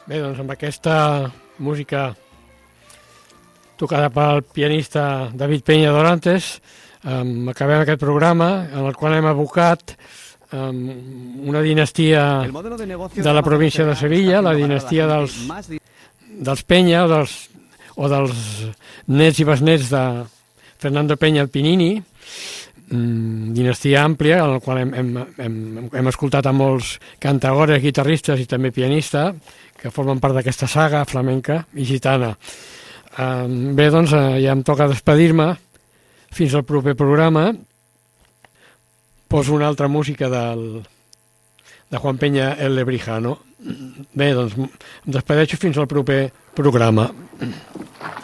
Bé, doncs amb aquesta música tocada pel pianista David Peña Dorantes acabem aquest programa en el qual hem abocat una dinastia de la província de Sevilla, la dinastia dels Peña o dels nets i besnets de Fernando Peña el Pinini, dinastia àmplia en la qual hem escoltat a molts cantaores, guitarristes i també pianistes que formen part d'aquesta saga flamenca i gitana. Bé, doncs ja em toca despedir-me fins al proper programa. Poso una altra música de Juan Peña el Lebrijano. Bé, doncs em despedeixo fins al proper programa.